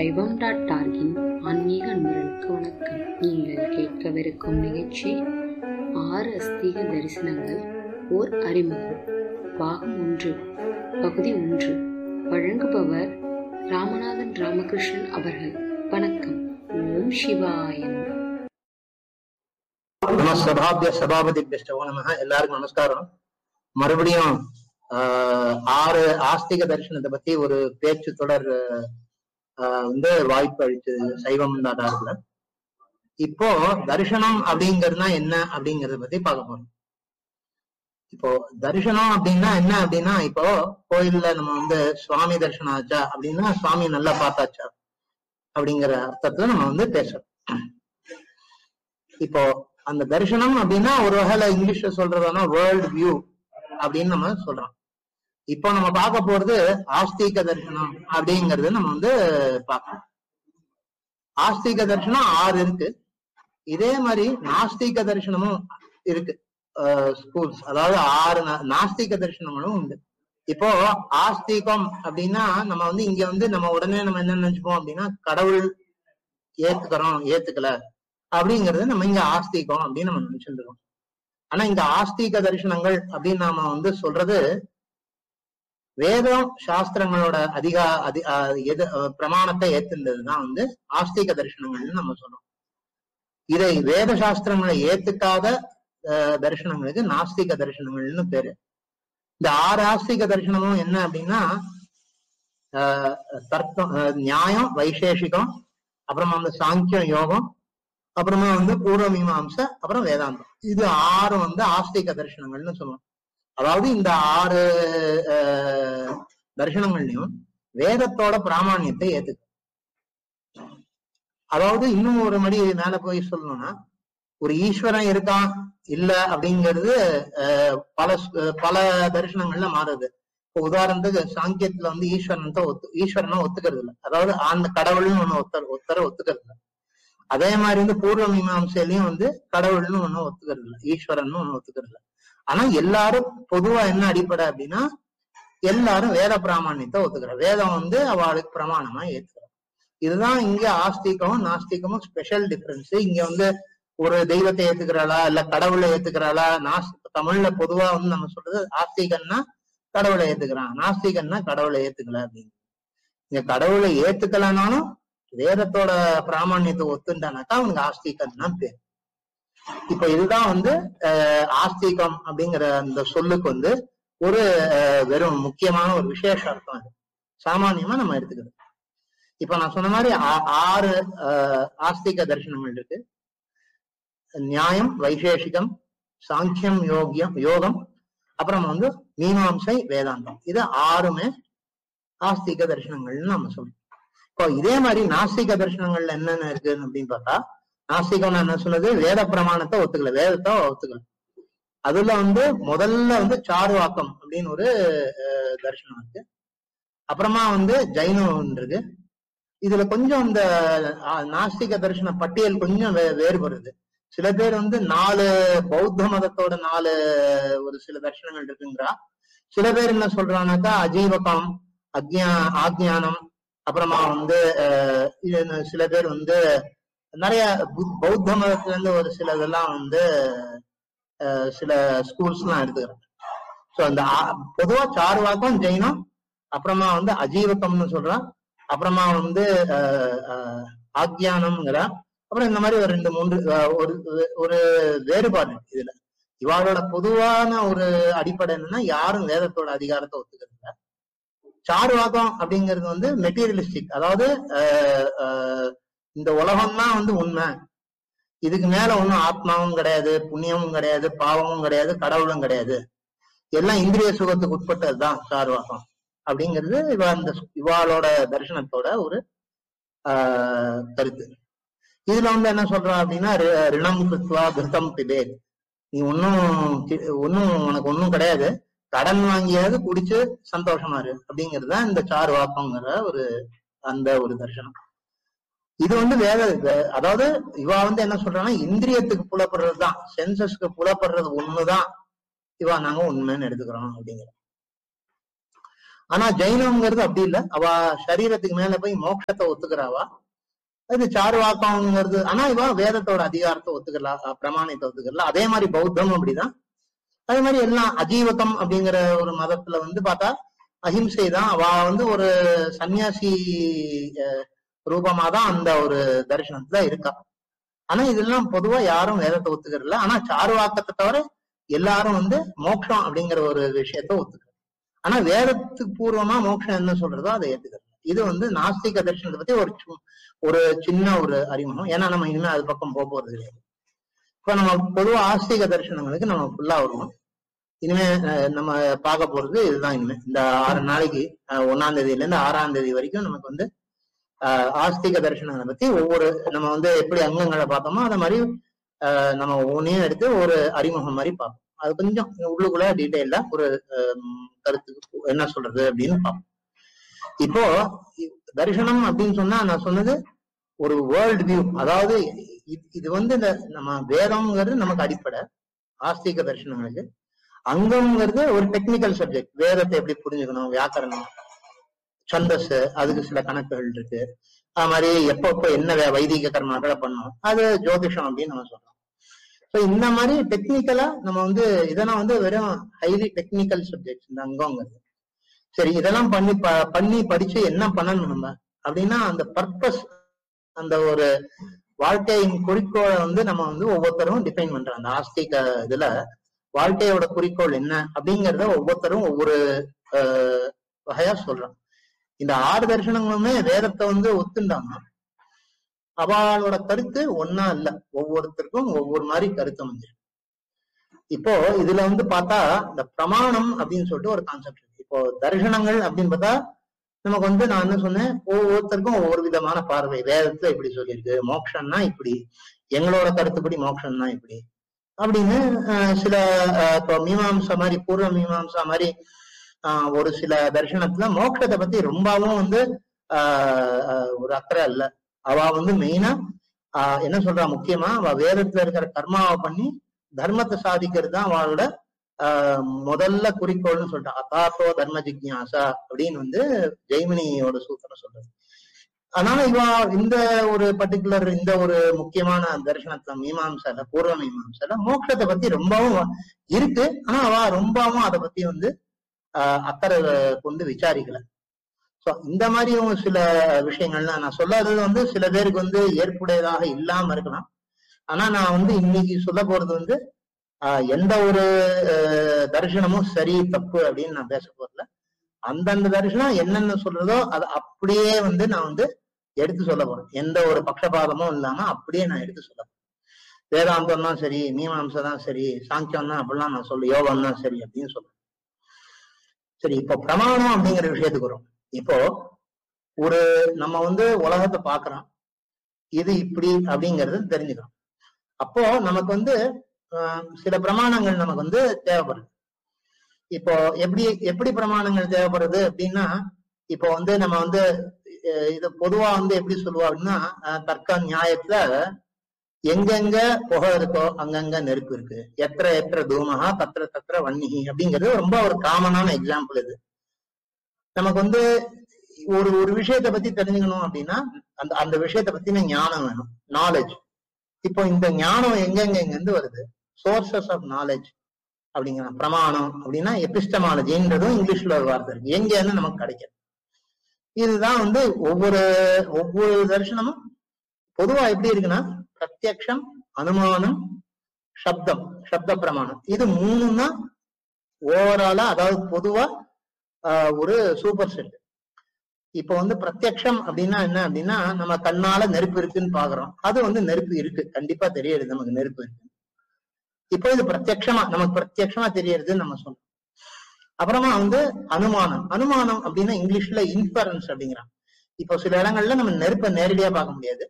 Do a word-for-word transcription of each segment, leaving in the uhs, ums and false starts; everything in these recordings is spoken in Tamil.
சைவம் டாட் டார்கின் ஆன்மீக அன்பர்களுக்கு வணக்கம். நீங்கள் கேட்கவிருக்கும் நிகழ்ச்சி ஆறு அஸ்தீக தரிசனங்கள் ஓர் அறிமுகம், பாகம் ஒன்று, பகுதி ஒன்று. வழங்குபவர் ராமநாதன் ராமகிருஷ்ணன் அவர்கள். வணக்கம். ஓம் சிவாய நம. சபாபிய சபாபதிபியோ நம. எல்லாருக்கும் நமஸ்காரம். மறுபடியும் ஆஹ் ஆறு ஆஸ்திக தரிசனத்தை பத்தி ஒரு பேச்சு தொடர் ஆஹ் வந்து வாய்ப்பு அளிச்சது சைவம் நாடாருல. இப்போ தரிசனம் அப்படிங்கிறதுனா என்ன அப்படிங்கறத பத்தி பார்க்க போறோம். இப்போ தரிசனம் அப்படின்னா என்ன அப்படின்னா, இப்போ கோயில்ல நம்ம வந்து சுவாமி தரிசனம் ஆச்சா அப்படின்னா சுவாமி நல்லா பார்த்தாச்சா அப்படிங்கிற அர்த்தத்துல நம்ம வந்து பேசுறோம். இப்போ அந்த தரிசனம் அப்படின்னா ஒரு வகையில இங்கிலீஷ்ல சொல்றதுனா வேர்ல்ட் வியூ அப்படின்னு நம்ம சொல்றோம். இப்போ நம்ம பார்க்க போறது ஆஸ்திக தரிசனம் அப்படிங்கறது நம்ம வந்து பார்க்கணும். ஆஸ்திக தரிசனம் ஆறு இருக்கு. இதே மாதிரி நாஸ்திக தரிசனமும் இருக்கு. ஸ்கூல்ஸ் அதாவது ஆறு நாஸ்திக தரிசனங்களும் உண்டு. இப்போ ஆஸ்திகம் அப்படின்னா நம்ம வந்து இங்க வந்து நம்ம உடனே நம்ம என்ன நினைச்சுப்போம் அப்படின்னா கடவுள் ஏத்துக்கிறோம் ஏத்துக்கல அப்படிங்கறது நம்ம இங்க ஆஸ்திகம் அப்படின்னு நம்ம நினைச்சுட்டு இருக்கோம். ஆனா இந்த ஆஸ்திக தரிசனங்கள் அப்படின்னு நாம வந்து சொல்றது வேதம் சாஸ்திரங்களோட அதிகா அதி எது பிரமாணத்தை ஏத்துன்றதுதான் வந்து ஆஸ்திக தரிசனங்கள்னு நம்ம சொல்றோம். இதை வேத சாஸ்திரங்களை ஏத்துக்காத தரிசனங்களுக்கு நாஸ்திக தரிசனங்கள்னு பேரு. இந்த ஆறு ஆஸ்திக தரிசனமும் என்ன அப்படின்னா ஆஹ் தர்க்கம், நியாயம், வைசேஷிகம், அப்புறமா வந்து சாங்கியம், யோகம், அப்புறமா வந்து பூர்வ மீமாம்சை, அப்புறம் வேதாந்தம். இது ஆறு வந்து ஆஸ்திக தரிசனங்கள்னு சொல்லுவோம். அதாவது இந்த ஆறு தரிசனங்கள்லயும் வேதத்தோட பிராமணியத்தை ஏத்துக்க. அதாவது இன்னும் ஒரு மடி மேல போய் சொல்லணும்னா, ஒரு ஈஸ்வரன் இருக்கான் இல்ல அப்படிங்கிறது அஹ் பல பல தரிசனங்கள்ல மாறுது. இப்போ உதாரணத்துக்கு சாங்கியத்துல வந்து ஈஸ்வரன் ஒத்து ஈஸ்வரனை ஒத்துக்கிறது இல்லை. அதாவது அந்த கடவுள்னு ஒண்ணு ஒத்தர ஒத்தர ஒத்துக்கிறது இல்லை. அதே மாதிரி வந்து பூர்வ மீமாம்சையிலையும் வந்து கடவுள்னு ஒண்ணு ஒத்துக்கிறது இல்லை, ஈஸ்வரன் ஒண்ணு ஒத்துக்கிறது இல்லை. ஆனா எல்லாரும் பொதுவா என்ன அடிப்படை அப்படின்னா எல்லாரும் வேத பிராமணியத்தை ஒத்துக்கிற, வேதம் வந்து அவளுக்கு பிரமாணமா ஏத்துக்கிற. இதுதான் இங்க ஆஸ்திகமும் நாஸ்திகமும் ஸ்பெஷல் டிஃபரன்ஸ். இங்க வந்து ஒரு தெய்வத்தை ஏத்துக்கிறாளா இல்ல கடவுளை ஏத்துக்கிறாளா. நாஸ் தமிழ்ல பொதுவா வந்து நம்ம சொல்றது ஆஸ்திகன்னா கடவுளை ஏத்துக்கிறான், நாஸ்திகன்னா கடவுளை ஏத்துக்கல அப்படின்னு. இங்க கடவுளை ஏத்துக்கலனாலும் வேதத்தோட பிராமணியத்தை ஒத்துண்டானாக்கா அவனுக்கு ஆஸ்திகன்னா பேர். இப்ப இதுதான் வந்து அஹ் ஆஸ்திகம் அப்படிங்கிற அந்த சொல்லுக்கு வந்து ஒரு வெறும் முக்கியமான ஒரு விசேஷ அர்த்தம். அது சாமானியமா நம்ம எடுத்துக்கிறது. இப்ப நான் சொன்ன மாதிரி ஆறு அஹ் ஆஸ்திக தரிசனங்கள் இருக்கு. நியாயம், வைசேஷிகம், சாங்கியம், யோகியம் யோகம், அப்புறம் வந்து மீமாம்சை, வேதாந்தம். இது ஆறுமே ஆஸ்திக தரிசனங்கள்னு நம்ம சொல்றோம். இப்போ இதே மாதிரி நாஸ்திக தரிசனங்கள்ல என்னென்ன இருக்கு அப்படின்னு பார்த்தா, நாஸ்திகம் என்ன சொன்னது, வேத பிரமாணத்தை ஒத்துக்கல, வேதத்தை ஒத்துக்கல. அதுல வந்து முதல்ல வந்து சார்வாக்கம் அப்படின்னு ஒரு தரிசனம் இருக்கு. அப்புறமா வந்து ஜைனம் இருக்கு. இதுல கொஞ்சம் இந்த நாஸ்திக தரிசன பட்டியல் கொஞ்சம் வே வேறுபடுது. சில பேர் வந்து நாலு பௌத்த மதத்தோட நாலு ஒரு சில தரிசனங்கள் இருக்குங்கிறா. சில பேர் என்ன சொல்றாங்கன்னாக்கா அஜீவகம், அக்ஞா ஆக்ஞானம், அப்புறமா வந்து அஹ் சில பேர் வந்து நிறைய பௌத்த மதத்துல இருந்து ஒரு சில இதெல்லாம் வந்து அஹ் சில ஸ்கூல்ஸ் எல்லாம் எடுத்துக்கிறாங்க. சோ அந்த பொதுவா சார்வாக்கம் ஜெயினம், அப்புறமா வந்து அஜீவகம்னு சொல்றான், அப்புறமா வந்து அஹ் ஆக்ஞானம்ங்கிற, அப்புறம் இந்த மாதிரி ஒரு ரெண்டு மூன்று ஒரு ஒரு வேறுபாடு இதுல. இவாளோட பொதுவான ஒரு அடிப்படை என்னன்னா யாரும் வேதத்தோட அதிகாரத்தை ஒத்துக்கிறது இல்லை. சார்வாக்கம் அப்படிங்கிறது வந்து மெட்டீரியலிஸ்டிக், அதாவது அஹ் இந்த உலகம்தான் வந்து உண்மை, இதுக்கு மேல ஒன்னும் ஆத்மாவும் கிடையாது, புண்ணியமும் கிடையாது, பாவமும் கிடையாது, கடவுளும் கிடையாது, எல்லாம் இந்திரிய சுகத்துக்கு உட்பட்டதுதான் சார்வாகம் அப்படிங்கிறது இவ அந்த இவாளோட தரிசனத்தோட ஒரு ஆஹ் கருத்து. இதுல வந்து என்ன சொல்றா அப்படின்னா, ரிணம் கிருத்வா கிருத்தம் பிபேத், நீ ஒன்னும் ஒன்னும் உனக்கு ஒன்னும் கிடையாது, கடன் வாங்கியாவது குடிச்சு சந்தோஷமா இரு அப்படிங்கிறதுதான் இந்த சார்வாக்கம்ங்கிற ஒரு அந்த ஒரு தரிசனம். இது வந்து வேத, அதாவது இவா வந்து என்ன சொல்றாங்கன்னா இந்திரியத்துக்கு புலப்படுறதுதான், சென்சஸ்க்கு புலப்படுறது ஒண்ணுதான் இவா நாங்க உண்மைன்னு எடுத்துக்கிறோம் அப்படிங்கிற. ஆனா ஜெயினம்ங்கிறது அப்படி இல்லை. அவ சரீரத்துக்கு மேல போய் மோட்சத்தை ஒத்துக்கிறாவா. அது சார்வாக்கம்ங்கிறது. ஆனா இவ வேதத்தோட அதிகாரத்தை ஒத்துக்கலாம், பிரமாணத்தை ஒத்துக்கலாம். அதே மாதிரி பௌத்தம் அப்படிதான். அதே மாதிரி எல்லாம் அஜீவகம் அப்படிங்கிற ஒரு மதத்துல வந்து பார்த்தா அஹிம்சை தான். அவ வந்து ஒரு சன்னியாசி ரூபமாதான் அந்த ஒரு தரிசனத்துல இருக்கா. ஆனா இதெல்லாம் பொதுவா யாரும் வேதத்தை ஒத்துக்கிறதில்ல. ஆனா சார்வாக்கத்தை தவிர எல்லாரும் வந்து மோட்சம் அப்படிங்கிற ஒரு விஷயத்த ஒத்துக்கிறாங்க. ஆனா வேதத்துக்கு பூர்வமா மோட்சம் என்ன சொல்றதோ அதை ஏத்துக்கிறது. இது வந்து நாஸ்திக தரிசனத்தை பத்தி ஒரு ஒரு சின்ன ஒரு அறிமுகம். ஏன்னா நம்ம இனிமே அது பக்கம் போக போறது கிடையாது. இப்ப நம்ம பொதுவா ஆஸ்திக தரிசனங்களுக்கு நம்ம ஃபுல்லா வருவோம். இனிமே நம்ம பார்க்க போறது இதுதான். இனிமே இந்த ஆறு நாளைக்கு ஒன்னாம் தேதியில இருந்து ஆறாம் தேதி வரைக்கும் நமக்கு வந்து ஆஹ் ஆஸ்திக தரிசனங்களை பத்தி ஒவ்வொரு நம்ம வந்து எப்படி அங்கங்களை பார்த்தோமோ அந்த மாதிரி ஆஹ் நம்ம ஒவ்வொன்றையும் எடுத்து ஒரு அறிமுகம் மாதிரி பார்ப்போம். அது கொஞ்சம் உள்ளுக்குள்ள டீட்டெயிலா ஒரு கருத்துக்கு என்ன சொல்றது அப்படின்னு பார்ப்போம். இப்போ தரிசனம் அப்படின்னு சொன்னா நான் சொன்னது ஒரு வேர்ல்டு வியூ. அதாவது இது வந்து இந்த நம்ம வேதம்ங்கிறது நமக்கு அடிப்படை ஆஸ்திக தரிசனங்களுக்கு. அங்கம்ங்கிறது ஒரு டெக்னிக்கல் சப்ஜெக்ட். வேதத்தை எப்படி புரிஞ்சுக்கணும், வியாக்கரணம், சந்தஸ், அதுக்கு சில கணக்குகள் இருக்கு. அது மாதிரி எப்பப்போ என்ன வைதிக கர்மாக்களை பண்ணணும், அது ஜோதிஷம் அப்படின்னு நம்ம சொல்றோம். ஸோ இந்த மாதிரி டெக்னிக்கலா நம்ம வந்து இதெல்லாம் வந்து வெறும் ஹைலி டெக்னிக்கல் சப்ஜெக்ட் இந்த அங்கங்கிறது. சரி, இதெல்லாம் பண்ணி ப பண்ணி படிச்சு என்ன பண்ணணும் நம்ம அப்படின்னா அந்த பர்பஸ், அந்த ஒரு வாழ்க்கையின் குறிக்கோளை வந்து நம்ம வந்து ஒவ்வொருத்தரும் டிஃபைன் பண்றோம். அந்த ஆஸ்திக இதுல வாழ்க்கையோட குறிக்கோள் என்ன அப்படிங்கிறத ஒவ்வொருத்தரும் ஒவ்வொரு ஆஹ் வகையா சொல்றோம். இந்த ஆறு தரிசனங்களுமே வேதத்தை வந்து ஒத்துண்டாங்க. அவளோட கருத்து ஒன்னா இல்ல, ஒவ்வொருத்தருக்கும் ஒவ்வொரு மாதிரி கருத்து வந்து. இப்போ இதுல வந்து பார்த்தா இந்த பிரமாணம் அப்படின்னு சொல்லிட்டு ஒரு கான்செப்ட் இருக்கு. இப்போ தரிசனங்கள் அப்படின்னு பார்த்தா நமக்கு வந்து நான் என்ன சொன்னேன், ஒவ்வொருத்தருக்கும் ஒவ்வொரு விதமான பார்வை. வேதத்துல இப்படி சொல்லியிருக்கு, மோட்சம்னா இப்படி, எங்களோட கருத்துப்படி மோட்சம்னா இப்படி அப்படின்னு சில இப்போ மீமாம்சா மாதிரி, பூர்வ மீமாம்சா மாதிரி ஆஹ் ஒரு சில தரிசனத்துல மோட்சத்தை பத்தி ரொம்பவும் வந்து ஆஹ் ஒரு அக்கறை இல்ல. அவ வந்து மெயினா ஆஹ் என்ன சொல்றா, முக்கியமா அவ வேதத்துல இருக்கிற கர்மாவை பண்ணி தர்மத்தை சாதிக்கிறது தான் அவளோட ஆஹ் முதல்ல குறிக்கோள்னு சொல்லிட்டான். அதாத்தோ தர்ம ஜிக்யாசா அப்படின்னு வந்து ஜெய்மினியோட சூத்திரம் சொல்றது. அதனால இவா இந்த ஒரு பர்டிகுலர் இந்த ஒரு முக்கியமான தரிசனத்துல மீமாம்சால, பூர்வ மீமாம்சால மோட்சத்தை பத்தி ரொம்பவும் இருக்கு. ஆனா அவ ரொம்பவும் அதை பத்தி வந்து ஆஹ் அக்கறை கொண்டு விசாரிக்கல. சோ இந்த மாதிரியும் சில விஷயங்கள்லாம் நான் சொல்லாதது வந்து சில பேருக்கு வந்து ஏற்புடையதாக இல்லாம இருக்கலாம். ஆனா நான் வந்து இன்னைக்கு சொல்ல போறது வந்து ஆஹ் எந்த ஒரு தரிசனமும் சரி தப்பு அப்படின்னு நான் பேச போறதுல. அந்தந்த தரிசனம் என்னென்ன சொல்றதோ அதை அப்படியே வந்து நான் வந்து எடுத்து சொல்ல போறேன். எந்த ஒரு பட்சபாதமும் இல்லாம அப்படியே நான் எடுத்து சொல்ல போறேன். வேதாந்தம் தான் சரி, மீமாம்சம் தான் சரி, சாங்கியம் தான் அப்படிலாம் நான் சொல்ல, யோகம் தான் சரி அப்படின்னு சொல்றேன். சரி, இப்போ பிரமாணம் அப்படிங்கிற விஷயத்துக்கு வரும். இப்போ ஒரு நம்ம வந்து உலகத்தை பாக்குறோம், இது இப்படி அப்படிங்கறது தெரிஞ்சுக்கிறோம். அப்போ நமக்கு வந்து ஆஹ் சில பிரமாணங்கள் நமக்கு வந்து தேவைப்படுது. இப்போ எப்படி எப்படி பிரமாணங்கள் தேவைப்படுறது அப்படின்னா, இப்போ வந்து நம்ம வந்து இது பொதுவா வந்து எப்படி சொல்லுவோம் அப்படின்னா, தர்க்க நியாயத்துல எங்கெங்க புகை இருக்கோ அங்கங்க நெருப்பு இருக்கு, எத்திர எத்திர தூமகா தத்திர தத்திர வன்னிகி அப்படிங்கிறது ரொம்ப ஒரு காமனான எக்ஸாம்பிள். இது நமக்கு வந்து ஒரு ஒரு விஷயத்த பத்தி தெரிஞ்சுக்கணும் அப்படின்னா அந்த அந்த விஷயத்த பத்தின ஞானம் வேணும், நாலேஜ். இப்போ இந்த ஞானம் எங்கெங்க எங்க இருந்து வருது, சோர்சஸ் ஆஃப் நாலேஜ் அப்படிங்கிற பிரமாணம் அப்படின்னா எபிஸ்டமாலஜின்றதும் இங்கிலீஷ்ல ஒரு வார்த்தை இருக்கு, எங்க இருந்து நமக்கு கிடைக்கும். இதுதான் வந்து ஒவ்வொரு ஒவ்வொரு தரிசனமும் பொதுவா எப்படி இருக்குன்னா பிரத்யக்ஷம், அனுமானம், சப்தம், சப்த பிரமாணம், இது மூணும் தான் ஓவராலா, அதாவது பொதுவா ஆஹ் ஒரு சூப்பர் செட். இப்ப வந்து பிரத்யக்ஷம் அப்படின்னா என்ன அப்படின்னா, நம்ம கண்ணால நெருப்பு இருக்குன்னு பாக்குறோம், அது வந்து நெருப்பு இருக்கு, கண்டிப்பா தெரியுது நமக்கு நெருப்பு இருக்கு. இப்போ இது பிரத்யக்ஷமா நமக்கு பிரத்யக்ஷமா தெரியறதுன்னு நம்ம சொல்றோம். அப்புறமா வந்து அனுமானம். அனுமானம் அப்படின்னா இங்கிலீஷ்ல இன்ஃபரன்ஸ் அப்படிங்கிறான். இப்போ சில இடங்கள்ல நம்ம நெருப்பை நேரடியா பார்க்க முடியாது,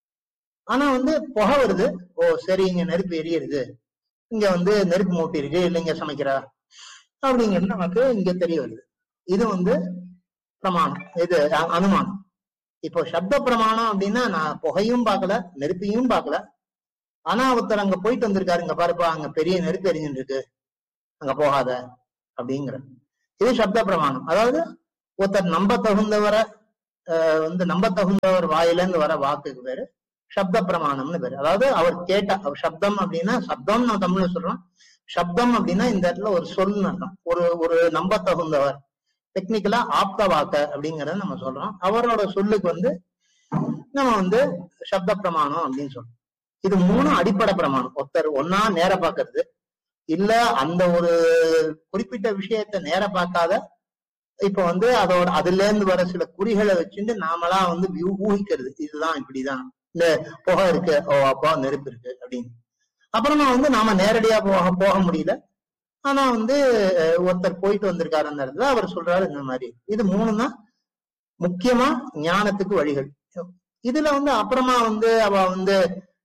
ஆனா வந்து புகை வருது, ஓ சரி இங்க நெருப்பு எரியுது, இங்க வந்து நெருப்பு மூட்டி இருக்கு, இல்ல இங்க சமைக்கிறா அப்படிங்கிறது நமக்கு இங்க தெரிய வருது. இது வந்து பிரமாணம், இது அனுமானம். இப்போ சப்த பிரமாணம் அப்படின்னா நான் புகையும் பார்க்கல, நெருப்பையும் பார்க்கல, ஆனா ஒருத்தர் அங்க போயிட்டு வந்திருக்காரு, இங்க பாருப்பா அங்க பெரிய நெருப்பு எரிஞ்சுட்டு இருக்கு, அங்க போகாத அப்படிங்கிற, இது சப்த பிரமாணம். அதாவது ஒருத்தர் நம்ப தகுந்தவரை அஹ் வந்து நம்ப தகுந்தவர் வாயிலிருந்து வர வாக்குக்கு பேரு சப்த பிரமாணம்னு பேரு. அதாவது அவர் கேட்ட அவர் சப்தம் அப்படின்னா, சப்தம் நான் தமிழ்ல சொல்றோம், சப்தம் அப்படின்னா இந்த இடத்துல ஒரு சொல்னு அர்த்தம். ஒரு ஒரு நம்ப தகுந்தவர், டெக்னிக்கலா ஆப்த வாக்க அப்படிங்கறத நம்ம சொல்றோம். அவரோட சொல்லுக்கு வந்து நம்ம வந்து சப்த பிரமாணம் அப்படின்னு சொல்றோம். இது மூணு அடிப்படை பிரமாணம். ஒருத்தர் ஒன்னா நேர பாக்குறது, இல்ல அந்த ஒரு குறிப்பிட்ட விஷயத்த நேர பார்க்காத, இப்ப வந்து அதோட அதுல இருந்து வர சில குறிகளை வச்சுட்டு நாமளா வந்து ஊகிக்கிறது, இதுதான் இப்படிதான், இந்த புகை இருக்கு, ஓ அப்பா நெருப்பு இருக்கு அப்படின்னு. அப்புறமா வந்து நாம நேரடியா போக போக முடியல, ஆனா வந்து ஒருத்தர் போயிட்டு வந்திருக்காரு அந்த இடத்துல, அவர் சொல்றாரு இந்த மாதிரி. இது மூணு தான் முக்கியமா ஞானத்துக்கு வழிகள். இதுல வந்து அப்புறமா வந்து அவ வந்து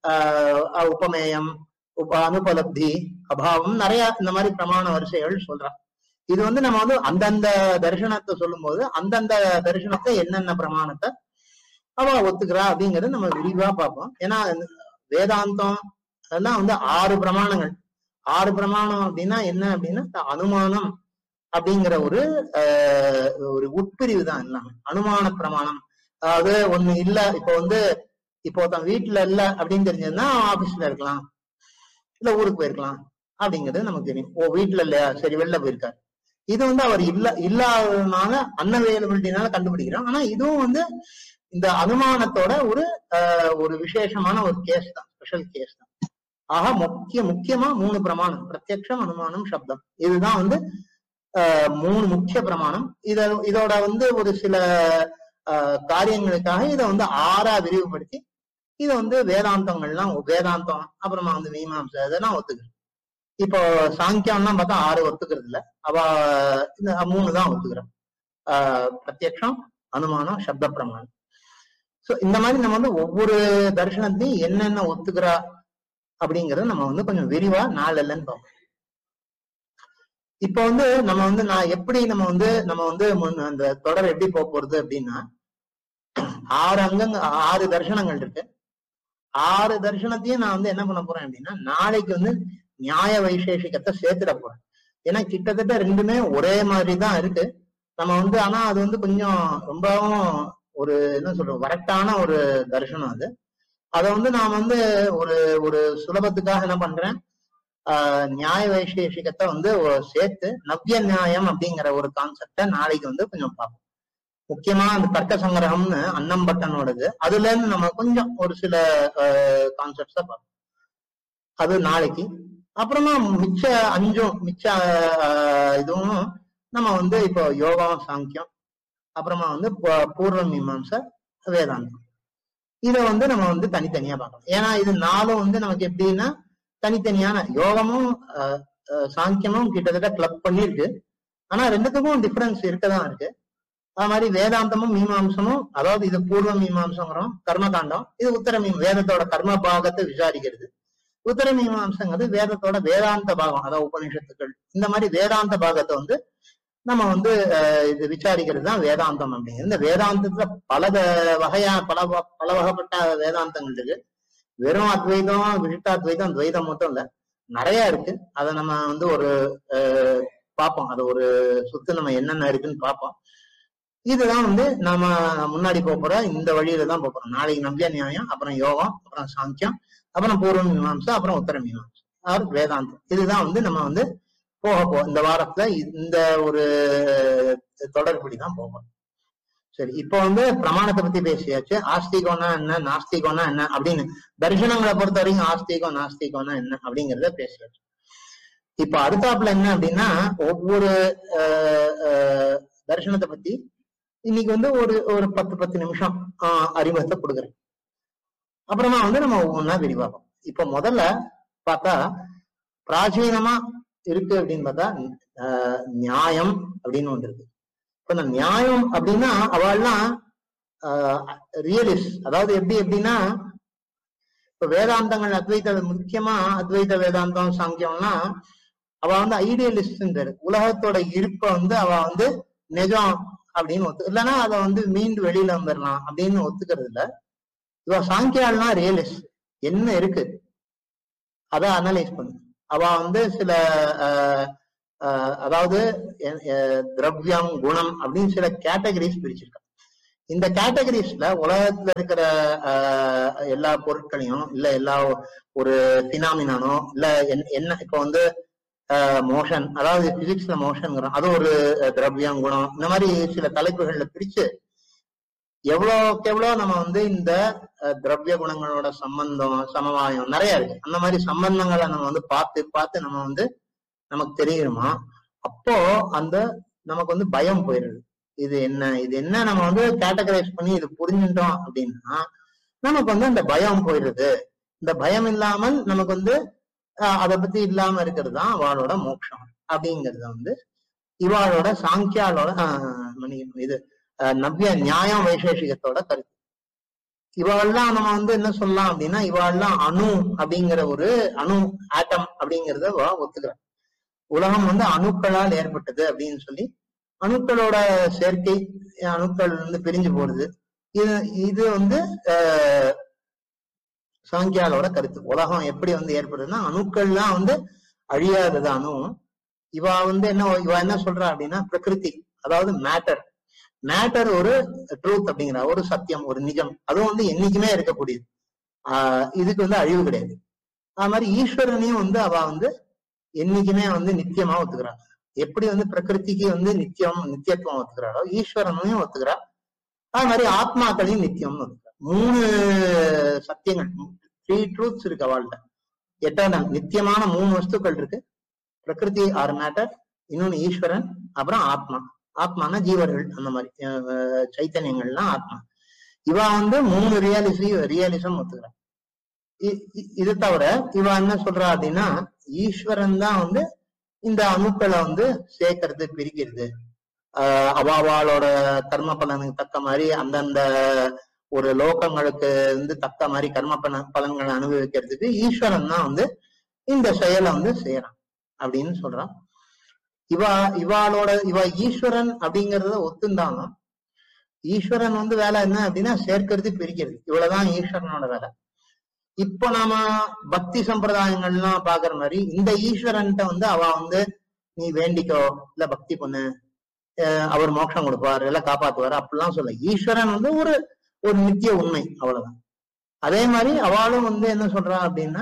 ஆஹ் உபமேயம், உப அனுபலப்தி, அபாவம், நிறைய இந்த மாதிரி பிரமாண வரிசைகள் சொல்றான். இது வந்து நம்ம வந்து அந்தந்த தரிசனத்தை சொல்லும் போது அந்தந்த தரிசனத்தை என்னென்ன பிரமாணத்தை அவ ஒத்துக்கிறா அப்படிங்கறது நம்ம விரிவா பார்ப்போம். ஏன்னா வேதாந்தம் அதெல்லாம் வந்து ஆறு பிரமாணங்கள். ஆறு பிரமாணம் அப்படின்னா என்ன அப்படின்னா, அனுமானம் அப்படிங்கிற ஒரு ஆஹ் ஒரு உட்பிரிவு தான் எல்லாமே அனுமான பிரமாணம். அதாவது ஒண்ணு இல்ல, இப்ப வந்து இப்போ தான் வீட்டுல இல்ல அப்படின்னு தெரிஞ்சதுன்னா ஆபீஸ்ல இருக்கலாம், இல்ல ஊருக்கு போயிருக்கலாம் அப்படிங்கிறது நமக்கு தெரியும். ஓ வீட்டுல இல்லையா, சரி வெளில போயிருக்காரு. இது வந்து அவர் இல்ல இல்லாததுனால அன்அவைலபிலிட்டினால கண்டுபிடிக்கிறோம். ஆனா இதுவும் வந்து இந்த அனுமானத்தோட ஒரு ஆஹ் ஒரு விசேஷமான ஒரு கேஸ் தான், ஸ்பெஷல் கேஸ் தான். ஆக முக்கிய முக்கியமா மூணு பிரமாணம், பிரத்யக்ஷம், அனுமானம், சப்தம். இதுதான் வந்து ஆஹ் மூணு முக்கிய பிரமாணம். இத இதோட வந்து ஒரு சில ஆஹ் காரியங்களுக்காக இதை வந்து ஆறா விரிவுபடுத்தி இதை வந்து வேதாந்தங்கள்லாம், வேதாந்தம் அப்புறமா வந்து மீமாம்சை இதெல்லாம் ஒத்துக்கிறது. இப்போ சாங்கியம்லாம் பார்த்தா ஆறு ஒத்துக்கிறது இல்ல, அவ இந்த மூணு தான் ஒத்துக்கிறோம். ஆஹ் பிரத்யக்ஷம், அனுமானம், சப்த பிரமாணம். சோ இந்த மாதிரி நம்ம வந்து ஒவ்வொரு தரிசனத்தையும் என்னென்ன ஒத்துக்கிறா அப்படிங்கறத நம்ம வந்து கொஞ்சம் விரிவா நாள் இல்லைன்னு பார்ப்போம். இப்ப வந்து நம்ம வந்து நான் எப்படி நம்ம வந்து நம்ம வந்து அந்த தொடர் எப்படி போக போறது அப்படின்னா, ஆறு அங்கங்க ஆறு தரிசனங்கள் இருக்கு. ஆறு தரிசனத்தையும் நான் வந்து என்ன பண்ண போறேன் அப்படின்னா, நாளைக்கு வந்து நியாய வைசேஷிகத்தை சேர்த்துட போறேன். ஏன்னா கிட்டத்தட்ட ரெண்டுமே ஒரே மாதிரிதான் இருக்கு. நம்ம வந்து ஆனா அது வந்து கொஞ்சம் ரொம்பவும் ஒரு என்ன சொல்றோம் கரெக்டான ஒரு தரிசனம் அது. அதை வந்து நான் வந்து ஒரு ஒரு சுலபத்துக்காக என்ன பண்றேன், ஆஹ் நியாய வைசேஷிகத்தை வந்து சேர்த்து நவ்ய நியாயம் அப்படிங்கிற ஒரு கான்செப்டை நாளைக்கு வந்து கொஞ்சம் பார்ப்போம். முக்கியமா அந்த தர்க்க சங்கிரகம்னு அன்னம்பட்டனோடது, அதுல இருந்து நம்ம கொஞ்சம் ஒரு சில கான்செப்ட்ஸ பார்ப்போம். அது நாளைக்கு. அப்புறமா மிச்ச அஞ்சும் மிச்ச இதுவும் நம்ம வந்து இப்போ யோகம், சாங்கியம், அப்புறமா வந்து பூர்வ மீமாம்சை, வேதாந்தம், இதை வந்து நம்ம வந்து தனித்தனியா பார்க்கணும். ஏன்னா இது நாளும் வந்து நமக்கு எப்படின்னா தனித்தனியான யோகமும் சாங்கியமும் கிட்டத்தட்ட கிளப் பண்ணிருக்கு. ஆனா ரெண்டுத்துக்கும் டிஃபரன்ஸ் இருக்கதான் இருக்கு. அது மாதிரி வேதாந்தமும் மீமாம்சமும், அதாவது இது பூர்வ மீமாம்சங்கிறோம் கர்மகாண்டம், இது உத்தர மீம் வேதத்தோட கர்ம பாகத்தை விசாரிக்கிறது. உத்தர மீமாம்சங்கிறது வேதத்தோட வேதாந்த பாகம், அதாவது உபநிஷத்துக்கள். இந்த மாதிரி வேதாந்த பாகத்தை வந்து நம்ம வந்து இது விசாரிக்கிறது தான் வேதாந்தம் அப்படிங்கிறது. இந்த வேதாந்தத்துல பல வகையா பல பல வகைப்பட்ட வேதாந்தங்கள் இருக்கு. வெறும் அத்வைதம், விசிஷ்டாத்வைதம், துவைதம் மட்டும் இல்ல, நிறைய இருக்கு. அதை நம்ம வந்து ஒரு அஹ் பார்ப்போம். அது ஒரு சுத்து நம்ம என்னென்ன இருக்குன்னு பார்ப்போம். இதுதான் வந்து நாம முன்னாடி போற இந்த வழியில தான் போறோம். நாளைக்கு நவ்ய நியாயம், அப்புறம் யோகம், அப்புறம் சாங்கியம், அப்புறம் பூர்வ மீமாம்சை, அப்புறம் உத்தர மீமாம்சை, ஆர் வேதாந்தம். இதுதான் வந்து நம்ம வந்து போக போ இந்த வாரத்துல இந்த ஒரு தொடர்படிதான் போகணும். சரி, இப்போ வந்து பிரமாணத்தை பத்தி பேசியாச்சு. ஆஸ்திகம்னா என்ன, நாஸ்திகம்னா என்ன அப்படின்னு, தரிசனங்களை பொறுத்த வரைக்கும் ஆஸ்திகம் நாஸ்திகம்னா என்ன அப்படிங்கிறத பேசியாச்சு. இப்ப அடுத்தாப்புல என்ன அப்படின்னா, ஒவ்வொரு அஹ் தரிசனத்தை பத்தி இன்னைக்கு வந்து ஒரு ஒரு பத்து பத்து நிமிஷம் ஆஹ் அறிமுகத்தை கொடுக்குறேன். அப்புறமா வந்து நம்ம ஒவ்வொன்றா விரிவாகும். இப்ப முதல்ல பார்த்தா பிராச்சீனமா இருக்கு அப்படின்னு பார்த்தா ஆஹ் நியாயம் அப்படின்னு ஒன்று இருக்கு. இப்ப இந்த நியாயம் அப்படின்னா அவள்லாம் ஆஹ் ரியலிஸ்ட். அதாவது எப்படி எப்படின்னா, இப்ப வேதாந்தங்கள் அத்வைத, முக்கியமா அத்வைத வேதாந்தம், சாங்கியம்லாம் அவ வந்து ஐடியலிஸ்ட். உலகத்தோட இருப்ப வந்து அவ வந்து நிஜம் அப்படின்னு ஒத்து, இல்லைன்னா அதை வந்து மீண்டு வெளியில வந்துடலாம் அப்படின்னு ஒத்துக்கிறது இல்ல. இவ சாங்கியாள்லாம் ரியலிஸ்ட், என்ன இருக்கு அதை அனலைஸ் பண்ணு. அவ வந்து சில ஆஹ் அதாவது திரவியம் குணம் அப்படின்னு சில கேட்டகரிஸ் பிரிச்சிருக்காங்க. இந்த கேட்டகரிஸ்ல உலகத்துல இருக்கிற ஆஹ் எல்லா பொருட்களையும் இல்ல எல்லா ஒரு பினாமினானோ இல்ல என்ன இப்ப வந்து மோஷன், அதாவது பிசிக்ஸ்ல மோஷன் அது ஒரு திரவியம் குணம், இந்த மாதிரி சில தலைப்புகள்ல பிரிச்சு எவ்வளோக்கு எவ்வளோ நம்ம வந்து இந்த திரவிய குணங்களோட சம்பந்தம் சமவாயம் நிறைய இருக்கு, அந்த மாதிரி சம்பந்தங்களை நம்ம வந்து பார்த்து பார்த்து நம்ம வந்து நமக்கு தெரியுமா, அப்போ அந்த நமக்கு வந்து பயம் போயிடுது. இது என்ன இது என்ன நம்ம வந்து கேட்டகரைஸ் பண்ணி இது புரிஞ்சுட்டோம் அப்படின்னா நமக்கு வந்து அந்த பயம் போயிடுது. இந்த பயம் இல்லாமல் நமக்கு வந்து ஆஹ் அதை பத்தி இல்லாம இருக்கிறது தான் அவளோட மோட்சம் அப்படிங்கிறத வந்து இவாளோட சாங்கியாலோட ஆஹ் இது நவ்ய நியாயம் வைசேஷிகத்தோட கருத்து. இவாள்லாம் நம்ம வந்து என்ன சொல்லலாம் அப்படின்னா இவாள்லாம் அணு அப்படிங்கிற ஒரு அணு ஆட்டம் அப்படிங்கிறத ஒத்துக்கிறான். உலகம் வந்து அணுக்களால் ஏற்பட்டது அப்படின்னு சொல்லி அணுக்களோட சேர்க்கை, அணுக்கள் வந்து பிரிஞ்சு போறது, இது இது வந்து அஹ் சாங்கியாலோட கருத்து. உலகம் எப்படி வந்து ஏற்படுதுன்னா அணுக்கள்லாம் வந்து அழியாதது அணு. இவா வந்து என்ன இவா என்ன சொல்றா அப்படின்னா பிரகிருதி, அதாவது மேட்டர் மேட்டர் ஒரு ட்ரூத் அப்படிங்கிற ஒரு சத்தியம், ஒரு நிஜம், அதுவும் வந்து என்னைக்குமே இருக்கக்கூடியது. ஆஹ் இதுக்கு வந்து அழிவு கிடையாது. அது மாதிரி ஈஸ்வரனையும் வந்து அவ வந்து என்னைக்குமே வந்து நித்தியமா ஒத்துக்கிறாங்க. எப்படி வந்து பிரகிருதிக்கு வந்து நித்தியம் நித்தியத்துவம் ஒத்துக்கிறாரோ ஈஸ்வரனையும் ஒத்துக்கிறா. அது மாதிரி ஆத்மாக்களையும் நித்தியம்னு ஒத்துக்கிறா. மூணு சத்தியங்கள், த்ரீ ட்ரூத்ஸ் இருக்கு அவள்கிட்ட. எட்டர்னல் நித்தியமான மூணு வஸ்துக்கள் இருக்கு. பிரகிருதி ஆர் மேட்டர், இன்னொன்னு ஈஸ்வரன், அப்புறம் ஆத்மா. ஆத்மானா ஜீவர்கள், அந்த மாதிரி சைத்தன்யங்கள்லாம் ஆத்மா. இவா வந்து மூணு ரியாலிசி ரியாலிசம் ஒத்துக்கிறா. இது தவிர இவா என்ன சொல்றா அப்படின்னா ஈஸ்வரன் தான் வந்து இந்த அணுக்களை வந்து சேர்க்கறது பிரிக்கிறது. ஆஹ் அவாவாளோட கர்ம பலனுக்கு தக்க மாதிரி அந்தந்த ஒரு லோகங்களுக்கு வந்து தக்க மாதிரி கர்ம பல பலன்களை அனுபவிக்கிறதுக்கு ஈஸ்வரன் தான் வந்து இந்த செயலை வந்து செய்யறான் அப்படின்னு சொல்றான். இவா இவாளோட இவா ஈஸ்வரன் அப்படிங்கறத ஒத்துந்தாலும் ஈஸ்வரன் வந்து வேலை என்ன அப்படின்னா சேர்க்கிறது பிரிக்கிறது, இவ்வளவுதான் ஈஸ்வரனோட வேலை. இப்போ நாம பக்தி சம்பிரதாயங்கள்லாம் பாக்குற மாதிரி இந்த ஈஸ்வரன்ட்ட வந்து அவ வந்து நீ வேண்டிக்கோ இல்ல பக்தி பண்ணு, அவர் மோட்சம் கொடுப்பார் இல்ல காப்பாத்துவாரு அப்படிலாம் சொல்ல. ஈஸ்வரன் வந்து ஒரு ஒரு நித்திய உண்மை, அவ்வளவுதான். அதே மாதிரி அவளும் வந்து என்ன சொல்றா அப்படின்னா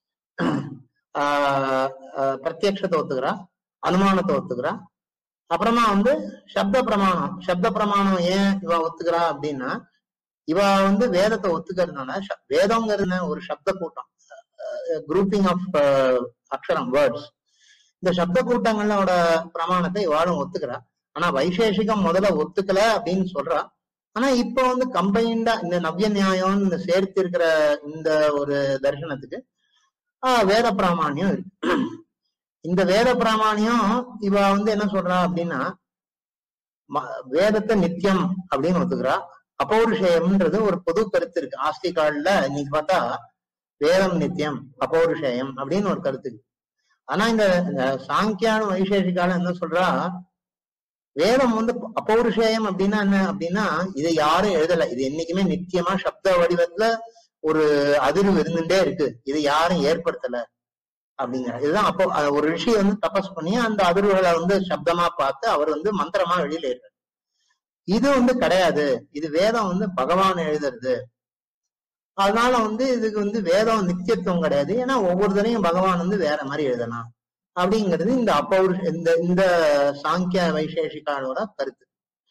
ஆஹ் பிரத்யக்ஷத்தை ஒத்துக்கிறா, அனுமானத்தை ஒத்துக்கிறா. அப்புறமா வந்து சப்த பிரமாணம், சப்த பிரமாணம் ஏன் இவ ஒத்துக்கிறா அப்படின்னா இவ வந்து வேதத்தை ஒத்துக்கிறதுனால, வேதம்ங்கிறது ஒரு சப்த கூட்டம், குரூப்பிங் ஆஃப் அக்ஷரம் வேர்ட்ஸ். இந்த சப்த கூட்டங்களோட பிரமாணத்தை இவாளும் ஒத்துக்கிறா. ஆனா வைசேஷிகம் முதல்ல ஒத்துக்கல அப்படின்னு சொல்றா. ஆனா இப்ப வந்து கம்பைண்டா இந்த நவ்ய நியாயம் இந்த சேர்த்து இருக்கிற இந்த ஒரு தரிசனத்துக்கு ஆஹ் வேத பிராமாணியம் இருக்கு. இந்த வேத பிராமாணியம் இவ வந்து என்ன சொல்றா அப்படின்னா வேதத்தை நித்தியம் அப்படின்னு ஒத்துக்கிறா. அபௌருஷேயம்ன்றது ஒரு பொது கருத்து இருக்கு ஆஸ்திகால்ல. இன்னைக்கு பார்த்தா வேதம் நித்தியம் அபௌருஷேயம் அப்படின்னு ஒரு கருத்து இருக்கு. ஆனா இந்த சாங்கியான வைசேஷிகால என்ன சொல்றா, வேதம் வந்து அபௌருஷேயம் அப்படின்னா என்ன அப்படின்னா இதை யாரும் எழுதல, இது என்னைக்குமே நித்தியமா சப்த வடிவத்துல ஒரு அதிர்வு இருந்துட்டே இருக்கு, இது யாரும் ஏற்படுத்தல அப்படிங்கிற. இதுதான் அப்போ ஒரு ரிஷி வந்து தபஸ் பண்ணி அந்த அதிர்வுகளை வந்து சப்தமா பார்த்து அவர் வந்து மந்திரமா வெளியில ஏறாரு. இது வந்து கிடையாது, இது வேதம் வந்து பகவான் எழுதுறது. அதனால வந்து இதுக்கு வந்து வேதம் நித்தியத்துவம் கிடையாது, ஏன்னா ஒவ்வொரு தடையும் பகவான் வந்து வேற மாதிரி எழுதலாம் அப்படிங்கிறது இந்த அப்பௌரு இந்த இந்த சாங்கிய வைசேஷிகாலோட கருத்து.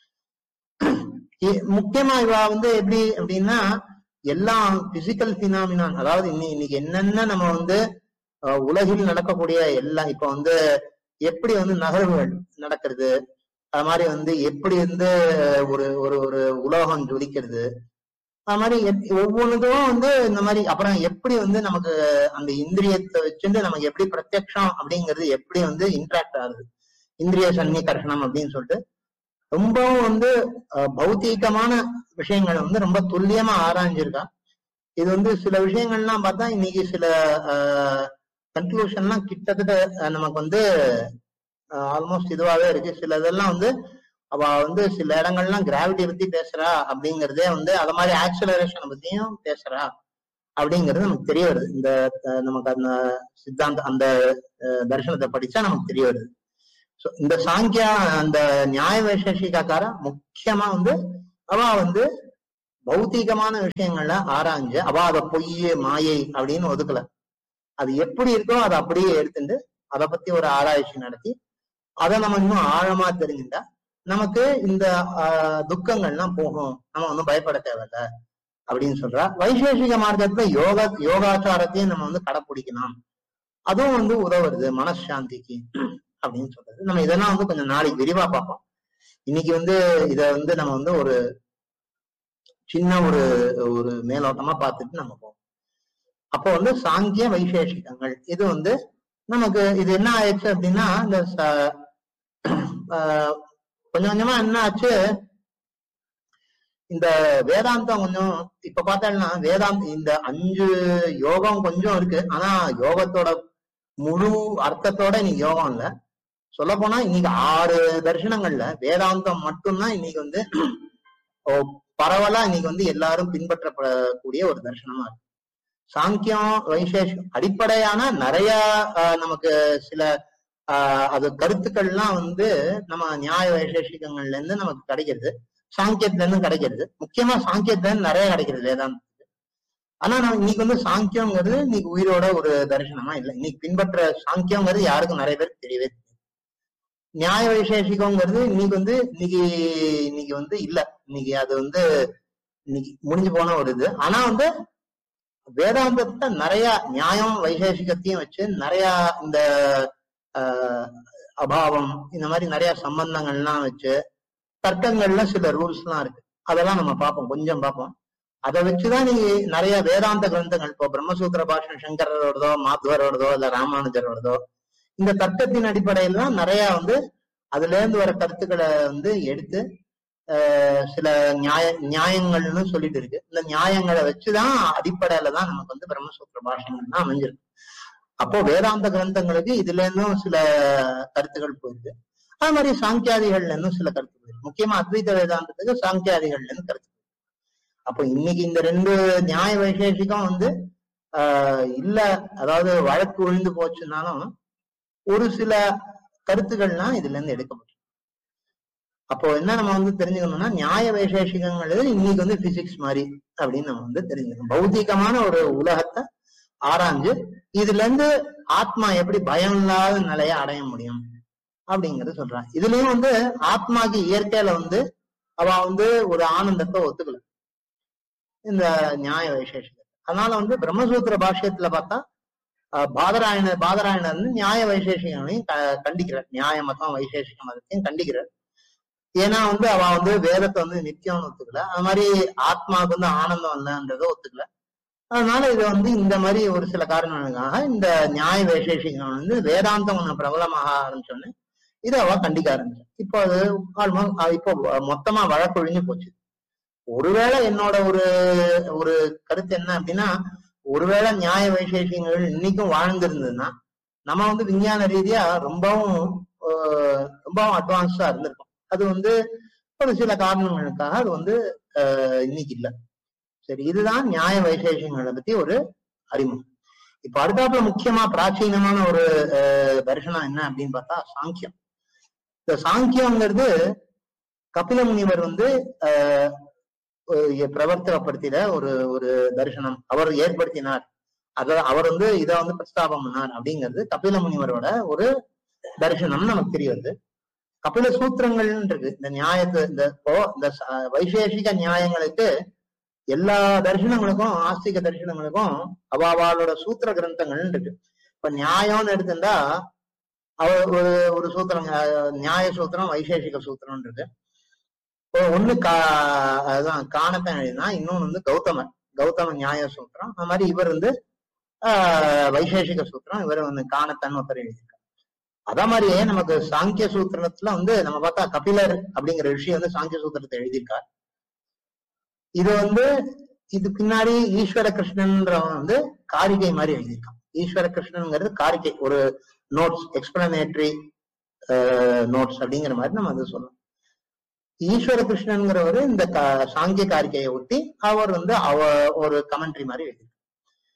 முக்கியமா இவ வந்து எப்படி அப்படின்னா எல்லாம் பிசிக்கல் பினாமினான், அதாவது இன்னைக்கு என்னென்ன நம்ம வந்து உலகில் நடக்கக்கூடிய எல்லாம், இப்ப வந்து எப்படி வந்து நகர்வுகள் நடக்கிறது, அது மாதிரி வந்து எப்படி வந்து ஒரு ஒரு ஒரு உலோகம் ஜொலிக்கிறது, அது மாதிரி ஒவ்வொன்றுக்கும் வந்து இந்த மாதிரி. அப்புறம் எப்படி வந்து நமக்கு அந்த இந்திரியத்தை வச்சுட்டு நமக்கு எப்படி பிரத்யக்ஷம் அப்படிங்கிறது எப்படி வந்து இன்ட்ராக்ட் ஆகுது, இந்திரிய சன்னிகர்ஷனம் அப்படின்னு சொல்லிட்டு ரொம்பவும் வந்து பௌத்தீகமான விஷயங்களை வந்து ரொம்ப துல்லியமா ஆராய்ஞ்சிருக்கா. இது வந்து சில விஷயங்கள்லாம் பார்த்தா இன்னைக்கு சில ஆஹ் கன்க்ளூஷன்லாம் கிட்டத்தட்ட நமக்கு வந்து ஆல்மோஸ்ட் இதுவாகவே இருக்கு. சில இதெல்லாம் வந்து அவ வந்து சில இடங்கள்லாம் கிராவிட்டி பத்தி பேசுறா அப்படிங்கிறதே வந்து அது மாதிரி ஆக்சிலரேஷனை பத்தியும் பேசுறா அப்படிங்கிறது நமக்கு தெரிய வருது. இந்த நமக்கு அந்த சித்தாந்த அந்த தரிசனத்தை படிச்சா நமக்கு தெரிய வருது. இந்த சாங்கியா அந்த நியாய வைசேஷிகாக்கார முக்கியமா வந்து அவ வந்து பௌத்திகமான விஷயங்கள்ல ஆராய்ஞ்சு அவ அதை பொய் மாயை அப்படின்னு ஒதுக்கல. அது எப்படி இருக்கோ அதை அப்படியே எடுத்துட்டு அதை பத்தி ஒரு ஆராய்ச்சி நடத்தி அதை நம்ம இன்னும் ஆழமா தெரிஞ்சுட்டா நமக்கு இந்த ஆஹ் துக்கங்கள்லாம் போகும், நம்ம ஒன்றும் பயப்பட தேவையில்ல அப்படின்னு சொல்றா. வைசேஷிக மார்க்கத்துல யோகா யோகாச்சாரத்தையும் நம்ம வந்து கடைப்பிடிக்கலாம், அதுவும் வந்து உதவுறது மனசாந்திக்கு அப்படின்னு சொல்றது. நம்ம இதெல்லாம் வந்து கொஞ்சம் நாளைக்கு விரிவா பார்ப்போம். இன்னைக்கு வந்து இத வந்து நம்ம வந்து ஒரு சின்ன ஒரு ஒரு மேலோட்டமா பார்த்துட்டு நம்ம போவோம். அப்போ வந்து சாங்கிய வைசேஷிகங்கள் இது வந்து நமக்கு இது என்ன ஆயிடுச்சு அப்படின்னா இந்த கொஞ்சம் கொஞ்சமா என்ன ஆச்சு, இந்த வேதாந்தம் கொஞ்சம் இப்ப பார்த்தோம்னா வேதாந்தம் இந்த அஞ்சு யோகம் கொஞ்சம் இருக்கு, ஆனா யோகத்தோட முழு அர்த்தத்தோட இன்னைக்கு யோகம் இல்ல. சொல்ல போனா இன்னைக்கு ஆறு தரிசனங்கள்ல வேதாந்தம் மட்டும்தான் இன்னைக்கு வந்து பரவலா இன்னைக்கு வந்து எல்லாரும் பின்பற்றப்படக்கூடிய ஒரு தரிசனமா இருக்கு. சாங்கியம் வைசேஷம் அடிப்படையான நிறைய நமக்கு சில ஆஹ் அது கருத்துக்கள்லாம் வந்து நம்ம நியாய வைசேஷிகங்கள்ல இருந்து நமக்கு கிடைக்கிறது, சாங்கியத்துல இருந்து கிடைக்கிறது. முக்கியமா சாங்கியத்துல இருந்து நிறைய கிடைக்கிறது வேதாந்தத்துக்கு. ஆனா நம்ம இன்னைக்கு வந்து சாங்கியங்கிறது இன்னைக்கு உயிரோட ஒரு தரிசனமா இல்லை. இன்னைக்கு பின்பற்ற சாங்கியங்கிறது யாருக்கும் நிறைய பேருக்கு தெரியவே தெரியும். நியாய வைசேஷிகங்கிறது இன்னைக்கு வந்து இன்னைக்கு இன்னைக்கு வந்து இல்ல, இன்னைக்கு அது வந்து இன்னைக்கு முடிஞ்சு போன ஒரு இது. ஆனா வந்து வேதாந்தத்தை நிறைய நியாயம் வைசேஷிகத்தையும் வச்சு நிறைய இந்த ஆஹ் அபாவம் இந்த மாதிரி நிறைய சம்பந்தங்கள்லாம் வச்சு தர்க்கங்கள்ல சில ரூல்ஸ் எல்லாம் இருக்கு, அதெல்லாம் நம்ம பார்ப்போம், கொஞ்சம் பார்ப்போம். அதை வச்சுதான் நீ நிறைய வேதாந்த கிரந்தங்கள் இப்போ பிரம்மசூத்திர பாஷன் சங்கரோடதோ மாத்வரோடதோ இல்ல ராமானுஜரோடதோ இந்த தர்க்கத்தின் அடிப்படையில தான் நிறைய வந்து அதுல இருந்து வர கருத்துக்களை வந்து எடுத்து ஆஹ் சில நியாய நியாயங்கள்னு சொல்லிட்டு இருக்கு. இந்த நியாயங்களை வச்சுதான் அடிப்படையில தான் நமக்கு வந்து பிரம்மசூத்திர பாஷங்கள்லாம் அமைஞ்சிருக்கு. அப்போ வேதாந்த கிரந்தங்களுக்கு இதுல இருந்தும் சில கருத்துக்கள் போயிருக்கு, அது மாதிரி சாங்கியாதிகள்ல இருந்தும் சில கருத்து போயிருக்கு. முக்கியமா அத்வைத வேதாந்தத்துக்கு சாங்கியாதிகள்ல இருந்து கருத்து போயிருக்கு. அப்போ இன்னைக்கு இந்த ரெண்டு நியாய வைசேஷிகம் வந்து ஆஹ் இல்ல, அதாவது வழக்கு விழுந்து போச்சுன்னாலும் ஒரு சில கருத்துக்கள்லாம் இதுல இருந்து எடுக்கப்படும். அப்போ என்ன நம்ம வந்து தெரிஞ்சுக்கணும்னா நியாய வைசேஷிகங்கள் இன்னைக்கு வந்து பிசிக்ஸ் மாதிரி அப்படின்னு நம்ம வந்து தெரிஞ்சுக்கணும். பௌத்திகமான ஒரு உலகத்தை ஆராய்ஞ்சு இதுல இருந்து ஆத்மா எப்படி பயம் இல்லாத நிலையை அடைய முடியும் அப்படிங்கறது சொல்றான். இதுலயும் வந்து ஆத்மாக்கு இயற்கையில வந்து அவ வந்து ஒரு ஆனந்தத்தை ஒத்துக்கல இந்த நியாய வைசேஷிகம். அதனால வந்து பிரம்மசூத்திர பாஷ்யத்துல பார்த்தா பாதராயணர் பாதராயணர் வந்து நியாய வைசேஷிகங்களையும் கண்டிக்கிறார், நியாய மதம் வைசேஷிக மதத்தையும் கண்டிக்கிறார். ஏன்னா வந்து அவ வந்து வேதத்தை வந்து நித்தியம்னு ஒத்துக்கல, அது மாதிரி ஆத்மாவுக்கு வந்து ஆனந்தம் இல்லைன்றதை ஒத்துக்கல. அதனால இது வந்து இந்த மாதிரி ஒரு சில காரணங்களுக்காக இந்த நியாய வைசேஷிகம் வந்து வேதாந்தம் ஒண்ணு பிரபலமாக ஆரம்பிச்சோன்னு இதை அவ கண்டிக்க ஆரம்பிச்சு. இப்போ அது ஆல்மோஸ்ட் இப்போ மொத்தமா வழக்கொழிஞ்சு போச்சு. ஒருவேளை என்னோட ஒரு ஒரு கருத்து என்ன அப்படின்னா, ஒருவேளை நியாய வைசேஷியங்கள் இன்னைக்கும் வாழ்ந்திருந்ததுன்னா நம்ம வந்து விஞ்ஞான ரீதியா ரொம்பவும் ரொம்பவும் அட்வான்ஸா இருந்திருக்கும். அது வந்து ஒரு சில காரணங்களுக்காக அது வந்து அஹ் இன்னைக்கு இல்லை. சரி, இதுதான் நியாய வைசேஷங்களை பத்தி ஒரு அறிமுகம். இப்ப அடுத்தாப்புல முக்கியமா பிராச்சீனமான ஒரு அஹ் தரிசனம் என்ன அப்படின்னு பார்த்தா சாங்கியம். இந்த சாங்கியம்ங்கிறது கபில முனிவர் வந்து அஹ் பிரவர்த்தகப்படுத்தின ஒரு ஒரு தரிசனம், அவர் ஏற்படுத்தினார். அத அவர் வந்து இதை வந்து பிரஸ்தாபம் பண்ணார் அப்படிங்கிறது கபில முனிவரோட ஒரு தரிசனம் நமக்கு தெரிய வருது. கபில சூத்திரங்கள் இருக்கு இந்த நியாயத்து இந்த இப்போ இந்த வைசேஷிக நியாயங்களுக்கு எல்லா தரிசனங்களுக்கும் ஆஸ்திக தரிசனங்களுக்கும் அவாவாளோட சூத்திர கிரந்தங்கள் இருக்கு. இப்ப நியாயம்னு எடுத்துட்டா அவ ஒரு ஒரு சூத்திரம் நியாய சூத்திரம் வைசேஷிக சூத்திரம் இருக்கு. ஒண்ணு கா அதுதான் காணத்தான் எழுதினா, இன்னொன்னு வந்து கௌதமர் கௌதம நியாய சூத்திரம். அது மாதிரி இவர் வந்து ஆஹ் வைசேஷிக சூத்திரம், இவர் வந்து காணத்தான் ஒருத்தர் எழுதியிருக்காரு. அதே மாதிரியே நமக்கு சாங்கிய சூத்திரத்துல வந்து நம்ம பார்த்தா கபிலர் அப்படிங்கிற ரிஷி வந்து சாங்கிய சூத்திரத்தை எழுதியிருக்கார். இது வந்து இது பின்னாடி ஈஸ்வர கிருஷ்ணன்றவன் வந்து காரிகை மாதிரி எழுதியிருக்கான். ஈஸ்வர கிருஷ்ணன்ங்கிறது காரிகை, ஒரு நோட்ஸ், எக்ஸ்பிளனேட்டரி நோட்ஸ் அப்படிங்கிற மாதிரி நம்ம அதை சொல்லலாம். ஈஸ்வர கிருஷ்ணன்கிறவர் இந்த சாங்கிய காரிகையை ஒட்டி அவர் வந்து அவ ஒரு கமெண்ட்ரி மாதிரி எழுதியிருக்கார்.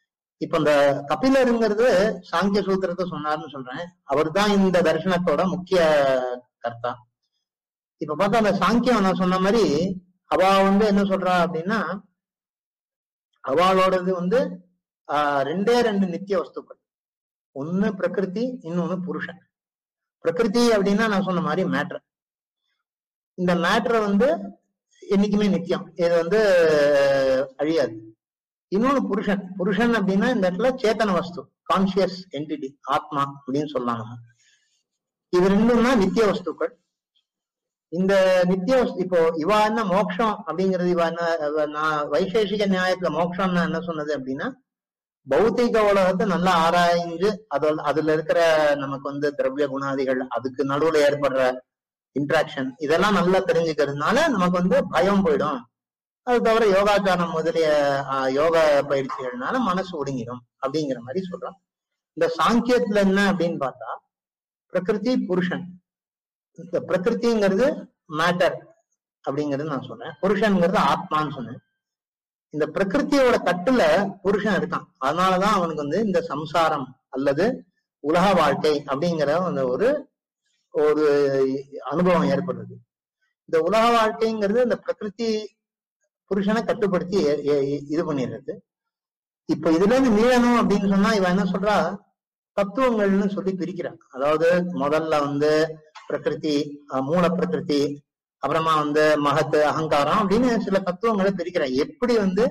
இப்ப இந்த கபிலருங்கிறது சாங்கிய சூத்திரத்தை சொன்னார்னு சொல்றேன். அவர் தான் இந்த தரிசனத்தோட முக்கிய கர்த்தா. இப்ப பார்த்தா அந்த சாங்கியம் நான் சொன்ன மாதிரி அவ வந்து என்ன சொல்றா அப்படின்னா, அவளோடது வந்து ஆஹ் ரெண்டே ரெண்டு நித்திய வஸ்துக்கள். ஒண்ணு பிரகிருதி, இன்னொன்னு புருஷன். பிரகிருதி அப்படின்னா நான் சொன்ன மாதிரி மேட்டர். இந்த மேட்டரை வந்து என்னைக்குமே நித்தியம், இது வந்து அழியாது. இன்னொன்னு புருஷன். புருஷன் அப்படின்னா இந்த இடத்துல சேத்தன வஸ்து, கான்சியஸ் என்டிட்டி, ஆத்மா அப்படின்னு சொல்லலாம். இது ரெண்டும் தான் நித்திய வஸ்துக்கள். இந்த நித்திய வஸ்து இப்போ இவா என்ன மோட்சம் அப்படிங்கிறது, இவா என்ன நான் வைசேஷிக நியாயத்துல மோட்சம் என்ன சொன்னது அப்படின்னா, பௌத்திக உலகத்தை நல்லா ஆராய்ஞ்சு அதோட அதுல இருக்கிற நமக்கு வந்து திரவிய குணாதிகள், அதுக்கு நடுவுல ஏற்படுற இன்ட்ராக்ஷன், இதெல்லாம் நல்லா தெரிஞ்சுக்கிறதுனால நமக்கு வந்து பயம் போயிடும். அது தவிர யோகாச்சாரம் முதலிய யோக பயிற்சிகள்னால மனசு ஒடுங்கிடும் அப்படிங்கிற மாதிரி சொல்றோம். இந்த சாங்கியத்துல என்ன அப்படின்னு பார்த்தா, பிரகிருதி புருஷன். இந்த பிரகிருதிங்கிறது மேட்டர் அப்படிங்கிறது நான் சொன்னேன், புருஷன்ங்கிறது ஆத்மான்னு சொன்னேன். இந்த பிரகிருத்தியோட தட்டுல புருஷன் இருக்கான். அதனாலதான் அவனுக்கு வந்து இந்த சம்சாரம் அல்லது உலக வாழ்க்கை அப்படிங்கிற அந்த ஒரு ஒரு அனுபவம் ஏற்படுறது. இந்த உலக வாழ்க்கைங்கிறது இந்த பிரகிருதி புருஷனை கட்டுப்படுத்தி இது பண்ணிடுறது. இப்ப இதுல இருந்து மீளணும் அப்படின்னு சொன்னா இவன் என்ன சொல்றா, தத்துவங்கள்னு சொல்லி பிரிக்கிறான். அதாவது முதல்ல வந்து பிரகிருதி, மூல பிரகிருதி, அப்புறமா வந்து மகத்து, அகங்காரம் அப்படின்னு சில தத்துவங்களை பிரிக்கிறான். எப்படி வந்து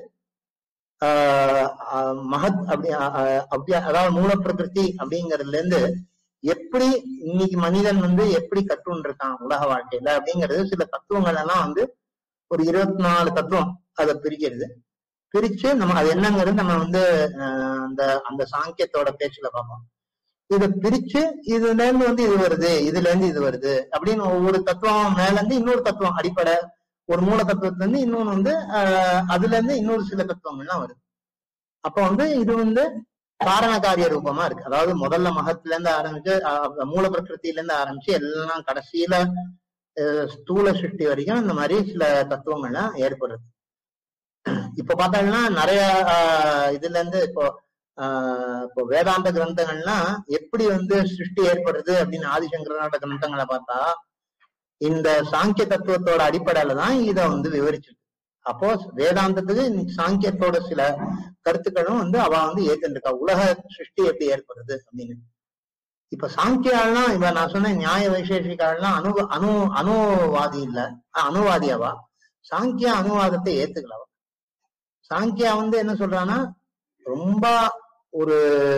ஆஹ் மகத் அப்படி அப்படி அதாவது மூல பிரகிருதி அப்படிங்கறதுல இருந்து எப்படி இன்னைக்கு மனிதன் வந்து எப்படி கட்டுன்னு இருக்கான் உலக வாழ்க்கையில அப்படிங்கிறது சில தத்துவங்கள் எல்லாம் வந்து ஒரு இருபத்தி நாலு தத்துவம் அதை பிரிக்கிறது. பிரிச்சு நம்ம அது என்னங்கிறது நம்ம வந்து அஹ் அந்த அந்த சாங்கியத்தோட பேச்சுல பார்ப்போம். இதை பிரிச்சு இதுல இருந்து வந்து இது வருது, இதுல இருந்து இது வருது அப்படின்னு ஒவ்வொரு தத்துவம் மேல இருந்து இன்னொரு தத்துவம் அடிப்படை, ஒரு மூல தத்துவத்துல இருந்து இன்னொன்னு வந்து அஹ் அதுல இருந்து இன்னொரு சில தத்துவங்கள்லாம் வருது. அப்ப வந்து இது வந்து காரண காரிய ரூபமா இருக்கு. அதாவது முதல்ல மகத்துல இருந்து ஆரம்பிச்சு மூல பிரகிருத்தில இருந்து ஆரம்பிச்சு எல்லாம் கடைசியில ஸ்தூல சிருஷ்டி வரைக்கும் இந்த மாதிரி சில தத்துவங்கள்லாம் ஏற்படுறது. இப்ப பார்த்தோம்னா நிறைய ஆஹ் இதுல இருந்து இப்போ ஆஹ் இப்போ வேதாந்த கிரந்தங்கள்லாம் எப்படி வந்து சிருஷ்டி ஏற்படுறது அப்படின்னு ஆதிசங்கரனோட கிரந்தங்களை பார்த்தா இந்த சாங்கிய தத்துவத்தோட அடிப்படையில தான் இதை வந்து விவரிச்சிருக்கு. அப்போ வேதாந்தத்துக்கு சாங்கியத்தோட சில கருத்துக்களும் வந்து அவ வந்து ஏத்துருக்கா, உலக சிருஷ்டி எப்படி ஏற்படுறது அப்படின்னு. இப்ப சாங்கியாலாம் இப்ப நான் சொன்ன நியாய வைசேஷிகாலாம் அணு அணு அணுவாதி இல்ல, அணுவாதியாவா. சாங்கியா அணுவாதத்தை ஏத்துக்கலவா. சாங்கியா வந்து என்ன சொல்றான்னா ரொம்ப ஒரு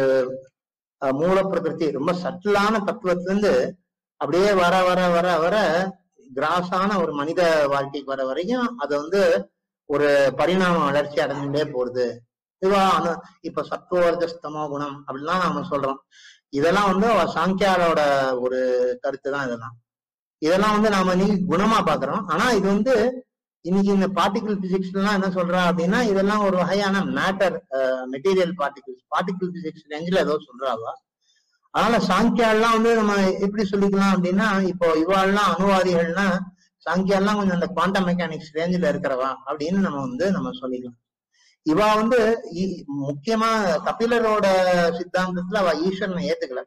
மூல பிரகிருதி ரொம்ப சட்டிலான தத்துவத்துல இருந்து அப்படியே வர வர வர வர கிராஸான ஒரு மனித வாழ்க்கைக்கு வர வரைக்கும் அது வந்து ஒரு பரிணாம வளர்ச்சி அடைஞ்சுட்டே போறது. இதுவா அணு இப்ப சத்துவர்ஜஸ்தமோ குணம் அப்படிலாம் நாம சொல்றோம். இதெல்லாம் வந்து சாங்கியாரோட ஒரு கருத்து தான். இதெல்லாம் இதெல்லாம் வந்து நாம இன்னைக்கு குணமா பாக்குறோம். ஆனா இது வந்து இன்னைக்கு இந்த பார்ட்டிகிள் பிசிக்ஸ் எல்லாம் என்ன சொல்றா அப்படின்னா இதெல்லாம் ஒரு வகையான matter, material particles, particle physics ரேஞ்சில் ஏதோ சொல்றாவா. அதனால சாங்கியாலாம் வந்து நம்ம எப்படி சொல்லிக்கலாம் அப்படின்னா, இப்போ இவாள்லாம் அணுவாதிகள்னா சாங்கியாலாம் கொஞ்சம் அந்த குவாண்டம் மெக்கானிக்ஸ் ரேஞ்சில் இருக்கிறவா அப்படின்னு நம்ம வந்து நம்ம சொல்லிக்கலாம். இவா வந்து முக்கியமா கபிலரோட சித்தாந்தத்துல அவ ஈஸ்வரனை ஏத்துக்கல.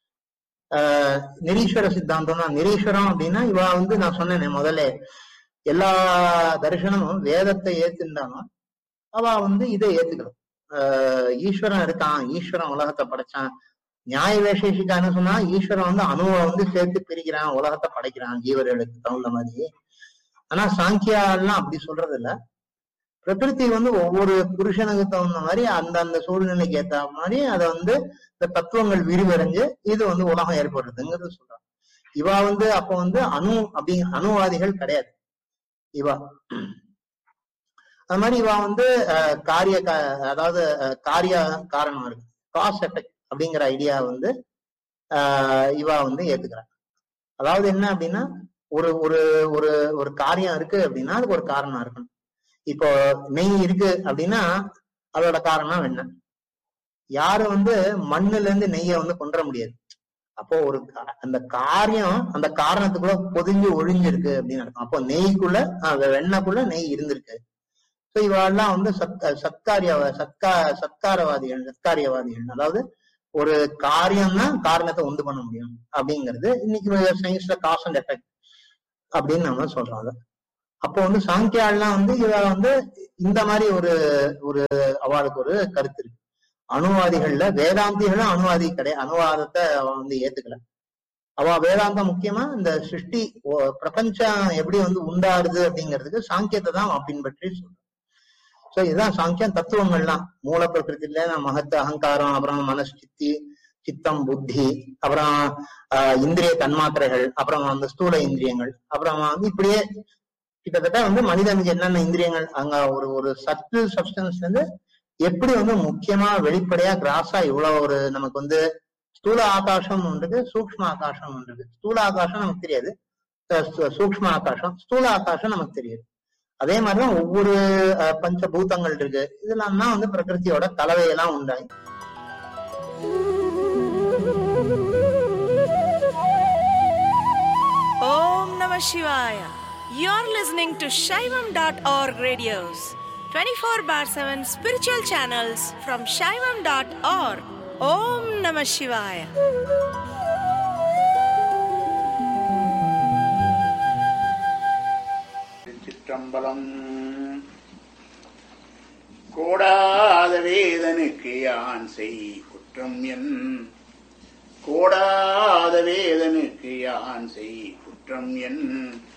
ஆஹ் நிரீஸ்வர சித்தாந்தம் தான். நிரீஸ்வரம் அப்படின்னா இவா வந்து நான் சொன்னேன் முதல்ல எல்லா தரிசனமும் வேதத்தை ஏத்துந்தாலும் அவ வந்து இதை ஏத்துக்கல. ஆஹ் ஈஸ்வரன் இருக்கான், ஈஸ்வரன் உலகத்தை படைச்சான். நியாய வேசேஷிக்கா என்ன சொன்னா ஈஸ்வரன் வந்து அணுவை வந்து சேர்த்து பிரிக்கிறான், உலகத்தை படைக்கிறான் ஜீவர்களுக்கு தகுந்த மாதிரி. ஆனா சாங்கியா எல்லாம் அப்படி சொல்றது இல்ல. பிரகிருதி வந்து ஒவ்வொரு புருஷனுக்கு தகுந்த மாதிரி அந்த அந்த சூழ்நிலைக்கு ஏற்ற மாதிரி அதை வந்து இந்த தத்துவங்கள் விரிவடைஞ்சு இது வந்து உலகம் ஏற்படுறதுங்கிறது சொல்றாங்க. இவா வந்து அப்ப வந்து அணு அப்படி அணுவாதிகள் கிடையாது இவா. அது மாதிரி இவா வந்து அஹ் காரிய அதாவது காரிய காரணம் இருக்கு, காஸ் எஃபெக்ட் அப்படிங்கிற ஐடியா வந்து ஆஹ் இவா வந்து ஏத்துக்கிறாங்க. அதாவது என்ன அப்படின்னா ஒரு ஒரு ஒரு ஒரு காரியம் இருக்கு அப்படின்னா அதுக்கு ஒரு காரணம் இருக்கணும். இப்போ நெய் இருக்கு அப்படின்னா அதோட காரணம் என்ன? யாரும் வந்து மண்ணுல இருந்து நெய்யை வந்து கொண்டுற முடியாது. அப்போ ஒரு அந்த காரியம் அந்த காரணத்துக்குள்ள பொதிஞ்சு ஒழிஞ்சிருக்கு அப்படின்னு அர்த்தம். அப்போ நெய்க்குள்ள வெண்ணக்குள்ள நெய் இருந்திருக்கு. ஸோ இவெல்லாம் வந்து சத் சத்காரிய சத்கா சத்காரவாதிகள் சத்காரியவாதிகள். அதாவது ஒரு காரியம்னா காரணத்தை உண்டு பண்ண முடியும் அப்படிங்கிறது இன்னைக்கு சயின்ஸ்ல காஸ் அண்ட் எஃபெக்ட் அப்படின்னு நம்ம சொல்றோம். அப்போ வந்து சாங்கியாலாம் வந்து இவ வந்து இந்த மாதிரி ஒரு ஒரு அவளுக்கு ஒரு கருத்து இருக்கு. அணுவாதிகள்ல வேதாந்திகளும் அணுவாதி கிடையாது, அணுவாதத்தை அவ வந்து ஏத்துக்கல. அவ வேதாந்தம் முக்கியமா இந்த சிருஷ்டி பிரபஞ்சம் எப்படி வந்து உண்டாருது அப்படிங்கிறதுக்கு சாங்கியத்தை தான் அவன் பின்பற்றி சொல்றான். சோ இதுதான் சாங்கியம். தத்துவங்கள்லாம் மூல பிரகிருத்தில மகத்து அகங்காரம், அப்புறம் மனசித்தி சித்தம் புத்தி, அப்புறம் ஆஹ் இந்திரிய தன்மாத்திரைகள், அப்புறம் வந்து ஸ்தூல இந்திரியங்கள், அப்புறம் வந்து இப்படியே கிட்டத்தட்ட வந்து மனிதனுக்கு என்னென்ன இந்திரியங்கள் அங்க ஒரு ஒரு சட்டில் சப்ஸ்டன்ஸ்ல இருந்து எப்படி வந்து முக்கியமா வெளிப்படையா கிராஸா இவ்வளவு ஒரு நமக்கு வந்து ஸ்தூல ஆகாசம் ஒன்றுக்கு சூக்ஷ்ம ஆகாசம் ஒன்றுக்கு. ஸ்தூல ஆகாசம் நமக்கு தெரியாது, சூக்ஷ்ம ஆகாசம் ஸ்தூல ஆகாசம் நமக்கு தெரியாது. அதே மாதிரிதான் ஒவ்வொரு பஞ்சபூதங்கள் இருக்கு. இதெல்லாம் தான் வந்து பிரகிருதியோட கலவையெல்லாம் உண்டாய். Om Namah Shivaya. You're listening to Shaivam dot org radios, twenty-four bar seven spiritual channels from Shaivam dot org. Om Namah Shivaya. Chitrambalam. கோடாத வேதனுக்கு யான் செய் குற்றம் என், கோடாத வேதனுக்கு யான் செய் குற்றம் என்,